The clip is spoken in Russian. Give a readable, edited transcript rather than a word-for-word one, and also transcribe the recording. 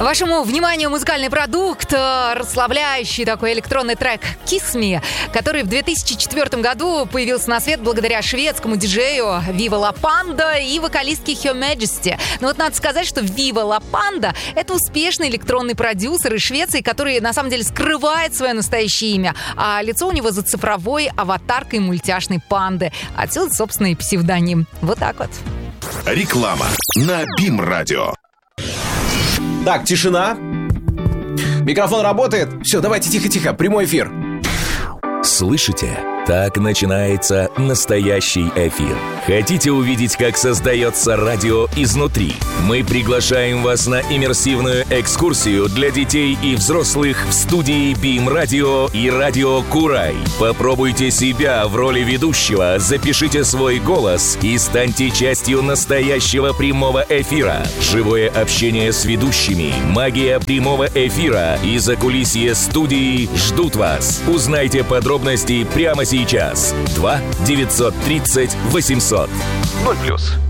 Вашему вниманию музыкальный продукт, расслабляющий такой электронный трек «Kiss Me», который в 2004 году появился на свет благодаря шведскому диджею Viva La Panda и вокалистке Her Majesty. Но вот надо сказать, что Viva La Panda — это успешный электронный продюсер из Швеции, который на самом деле скрывает свое настоящее имя, а лицо у него за цифровой аватаркой мультяшной панды. Отсюда, собственно, и псевдоним. Вот так вот. Реклама на БИМ-радио. Так, тишина. Микрофон работает. Все, давайте тихо-тихо, прямой эфир. Слышите? Так начинается настоящий эфир. Хотите увидеть, как создается радио изнутри? Мы приглашаем вас на иммерсивную экскурсию для детей и взрослых в студии БИМ-радио и радио Курай. Попробуйте себя в роли ведущего, запишите свой голос и станьте частью настоящего прямого эфира. Живое общение с ведущими, магия прямого эфира и закулисье студии ждут вас. Узнайте подробности прямо сейчас. 2 930 800 0+.